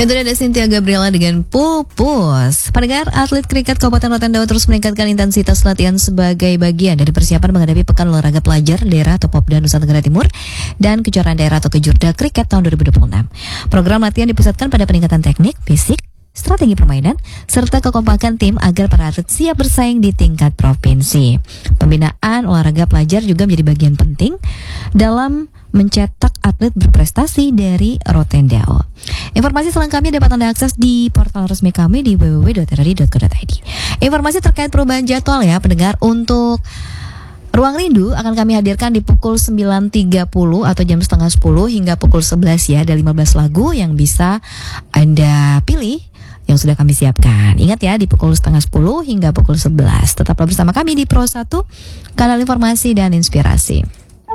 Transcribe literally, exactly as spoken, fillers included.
Itu ada Cynthia Gabriela dengan Pupus. Pendengar, atlet kriket Kabupaten Rotendao terus meningkatkan intensitas latihan sebagai bagian dari persiapan menghadapi Pekan Olahraga Pelajar Daerah atau Popda Nusa Tenggara Timur dan Kejuaraan Daerah atau Kejurda Kriket tahun dua ribu dua puluh enam. Program latihan dipusatkan pada peningkatan teknik, fisik, strategi permainan, serta kekompakan tim agar para atlet siap bersaing di tingkat provinsi. Pembinaan olahraga pelajar juga menjadi bagian penting dalam mencetak atlet berprestasi dari Rotendao. Informasi selengkapnya dapat Anda akses di portal resmi kami di w w w titik r r i titik co titik i d. Informasi terkait perubahan jadwal ya pendengar, untuk Ruang Rindu akan kami hadirkan di pukul sembilan tiga puluh atau jam setengah sepuluh hingga pukul sebelas ya. Ada lima belas lagu yang bisa Anda pilih yang sudah kami siapkan. Ingat ya, di pukul setengah sepuluh hingga pukul sebelas. Tetaplah bersama kami di Pro satu, kanal informasi dan inspirasi.